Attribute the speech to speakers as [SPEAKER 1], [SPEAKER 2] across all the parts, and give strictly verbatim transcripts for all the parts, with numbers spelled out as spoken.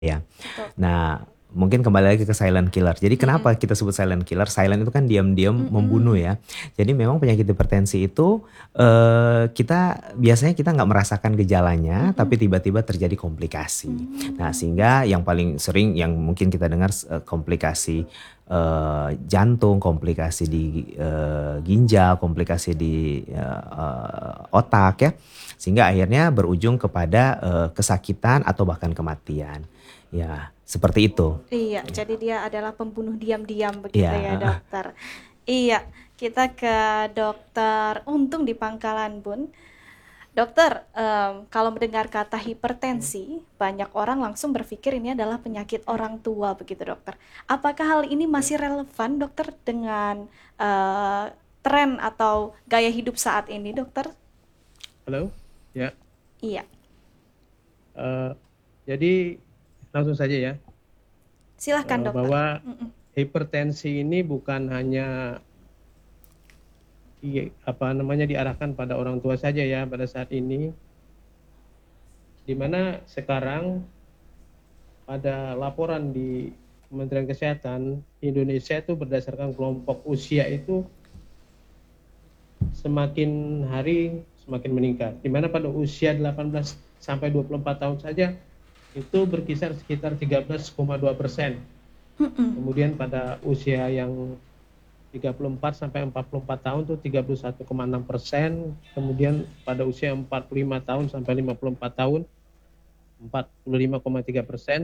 [SPEAKER 1] Ya.
[SPEAKER 2] Betul.
[SPEAKER 1] Nah, mungkin kembali lagi ke silent killer. Jadi kenapa
[SPEAKER 2] Mm-mm.
[SPEAKER 1] kita sebut silent killer? Silent itu kan diam-diam membunuh
[SPEAKER 2] Mm-mm.
[SPEAKER 1] ya. Jadi memang penyakit hipertensi itu eh, kita biasanya kita nggak merasakan gejalanya,
[SPEAKER 2] Mm-mm.
[SPEAKER 1] tapi tiba-tiba terjadi komplikasi. Nah,
[SPEAKER 2] Mm.
[SPEAKER 1] sehingga yang paling sering yang mungkin kita dengar eh, komplikasi eh, jantung, komplikasi di eh, ginjal, komplikasi di eh, eh, otak ya. Sehingga akhirnya berujung kepada eh, kesakitan atau bahkan kematian. Ya, seperti itu.
[SPEAKER 2] Iya, jadi dia adalah pembunuh diam-diam begitu
[SPEAKER 1] Ya,
[SPEAKER 2] ya
[SPEAKER 1] heeh.
[SPEAKER 2] dokter. Iya, kita ke dokter Untung di Pangkalan Bun. Dokter, em, kalau mendengar kata hipertensi, banyak orang langsung berpikir ini adalah penyakit orang tua begitu dokter. Apakah hal ini masih relevan dokter dengan eh, tren atau gaya hidup saat ini dokter?
[SPEAKER 3] Halo, ya.
[SPEAKER 2] Iya,
[SPEAKER 3] eh, jadi langsung saja ya,
[SPEAKER 2] silahkan
[SPEAKER 3] eh,
[SPEAKER 2] dokter.
[SPEAKER 3] bahwa
[SPEAKER 2] Mm-mm.
[SPEAKER 3] hipertensi ini bukan hanya di, apa namanya diarahkan pada orang tua saja ya pada saat ini, di mana sekarang pada laporan di Kementerian Kesehatan Indonesia itu berdasarkan kelompok usia itu semakin hari semakin meningkat. Di mana pada usia delapan belas sampai dua puluh empat tahun saja itu berkisar sekitar tiga belas koma dua persen.
[SPEAKER 2] Mm-mm.
[SPEAKER 3] Kemudian pada usia yang tiga puluh empat sampai empat puluh empat tahun itu tiga puluh satu koma enam persen. Kemudian pada usia empat puluh lima tahun sampai lima puluh empat tahun empat puluh lima koma tiga persen.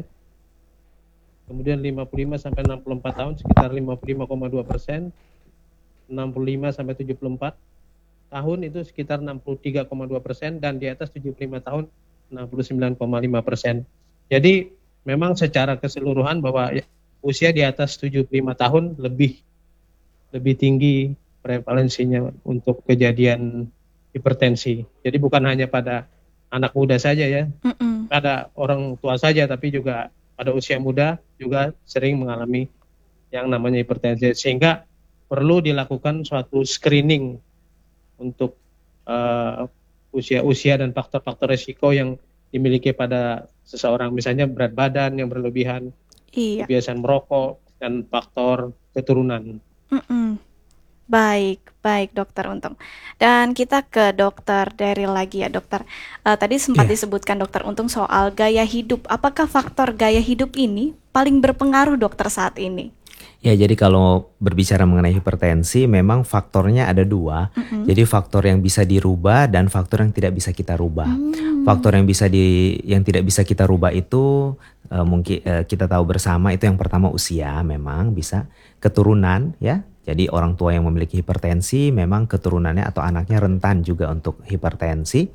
[SPEAKER 3] Kemudian lima puluh lima sampai enam puluh empat tahun sekitar lima puluh lima koma dua persen. enam puluh lima sampai tujuh puluh empat tahun itu sekitar enam puluh tiga koma dua persen, dan di atas tujuh puluh lima tahun enam puluh sembilan koma lima persen. Jadi memang secara keseluruhan bahwa usia di atas tujuh puluh lima tahun lebih lebih tinggi prevalensinya untuk kejadian hipertensi. Jadi bukan hanya pada anak muda saja ya,
[SPEAKER 2] Mm-mm.
[SPEAKER 3] pada orang tua saja, tapi juga pada usia muda juga sering mengalami yang namanya hipertensi. Sehingga perlu dilakukan suatu screening untuk uh, usia-usia dan faktor-faktor risiko yang dimiliki pada seseorang. Misalnya berat badan yang berlebihan,
[SPEAKER 2] Iya.
[SPEAKER 3] kebiasaan merokok, dan faktor keturunan.
[SPEAKER 2] Mm-mm. Baik, baik dokter Untung. Dan kita ke dokter Daryl lagi ya dokter. Eh, tadi sempat
[SPEAKER 1] Iya.
[SPEAKER 2] disebutkan dokter Untung soal gaya hidup. Apakah faktor gaya hidup ini paling berpengaruh dokter saat ini?
[SPEAKER 1] Ya, jadi kalau berbicara mengenai hipertensi, memang faktornya ada dua.
[SPEAKER 2] Mm-mm.
[SPEAKER 1] Jadi faktor yang bisa dirubah dan faktor yang tidak bisa kita rubah.
[SPEAKER 2] Hmm.
[SPEAKER 1] Faktor yang bisa di, yang tidak bisa kita rubah itu eh, mungkin eh, kita tahu bersama itu yang pertama usia, memang bisa keturunan ya. Jadi orang tua yang memiliki hipertensi memang keturunannya atau anaknya rentan juga untuk hipertensi.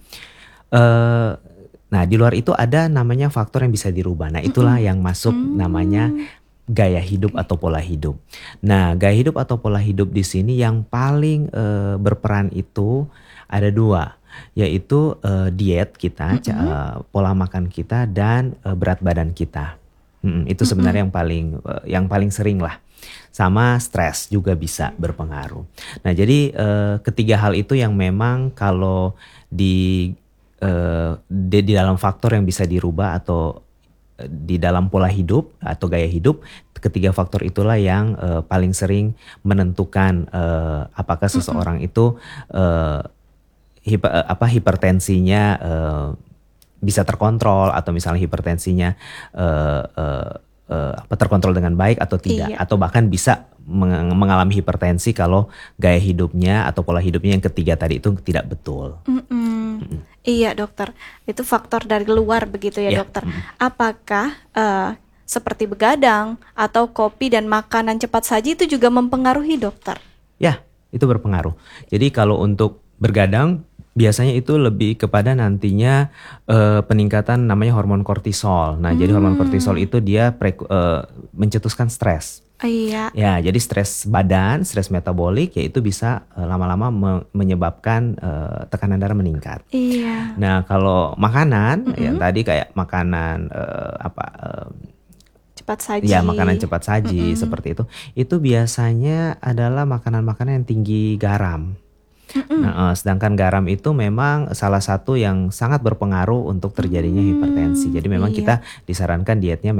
[SPEAKER 1] Eh, nah di luar itu ada namanya faktor yang bisa dirubah. Nah itulah
[SPEAKER 2] Mm-mm.
[SPEAKER 1] yang masuk namanya
[SPEAKER 2] Hmm.
[SPEAKER 1] gaya hidup
[SPEAKER 2] Oke.
[SPEAKER 1] atau pola hidup. Nah, gaya hidup atau pola hidup di sini yang paling eh, berperan itu ada dua, yaitu eh, diet kita, ca-
[SPEAKER 2] Mm-mm.
[SPEAKER 1] eh, pola makan kita dan eh, berat badan kita. Mm, itu sebenarnya
[SPEAKER 2] Mm-mm.
[SPEAKER 1] yang paling eh, yang paling sering lah. Sama stres juga bisa berpengaruh. Nah, jadi eh, ketiga hal itu yang memang kalau di eh, di, di dalam faktor yang bisa dirubah atau di dalam pola hidup atau gaya hidup, ketiga faktor itulah yang eh, paling sering menentukan eh, apakah
[SPEAKER 2] Mm-mm.
[SPEAKER 1] seseorang itu eh, hiper, eh, apa hipertensinya eh, bisa terkontrol atau misalnya hipertensinya eh, eh, eh, apa terkontrol dengan baik atau tidak,
[SPEAKER 2] Iya.
[SPEAKER 1] atau bahkan bisa meng- mengalami hipertensi kalau gaya hidupnya atau pola hidupnya yang ketiga tadi itu tidak betul.
[SPEAKER 2] Mm-mm. Iya dokter, itu faktor dari luar begitu ya
[SPEAKER 1] Ya,
[SPEAKER 2] dokter.
[SPEAKER 1] mm,
[SPEAKER 2] Apakah eh, seperti begadang atau kopi dan makanan cepat saji itu juga mempengaruhi dokter?
[SPEAKER 1] ya itu berpengaruh. Jadi kalau untuk bergadang biasanya itu lebih kepada nantinya eh, peningkatan namanya hormon kortisol. Nah, jadi hormon kortisol
[SPEAKER 2] Hmm.
[SPEAKER 1] itu dia pre, eh, mencetuskan stres.
[SPEAKER 2] Iya.
[SPEAKER 1] Ya, jadi stres badan, stres metabolik, yaitu bisa eh, lama-lama me- menyebabkan eh, tekanan darah meningkat.
[SPEAKER 2] Iya.
[SPEAKER 1] Nah, kalau makanan, yang
[SPEAKER 2] Mm-mm.
[SPEAKER 1] tadi kayak makanan eh, apa, eh,
[SPEAKER 2] Cepat
[SPEAKER 1] ya
[SPEAKER 2] saji.
[SPEAKER 1] makanan cepat saji
[SPEAKER 2] Mm-mm.
[SPEAKER 1] seperti itu, itu biasanya adalah makanan-makanan yang tinggi garam.
[SPEAKER 2] Mm-mm.
[SPEAKER 1] Nah, eh, sedangkan garam itu memang salah satu yang sangat berpengaruh untuk terjadinya hipertensi.
[SPEAKER 2] Hmm,
[SPEAKER 1] Jadi memang
[SPEAKER 2] iya.
[SPEAKER 1] kita disarankan dietnya